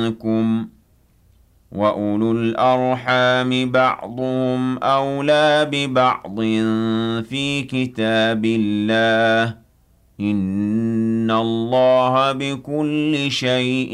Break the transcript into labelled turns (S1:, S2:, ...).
S1: منكم وَأُولُو الْأَرْحَامِ بَعْضُهُمْ أَوْلَىٰ بِبَعْضٍ فِي كِتَابِ اللَّهِ ۗ إِنَّ اللَّهَ بِكُلِّ شَيْءٍ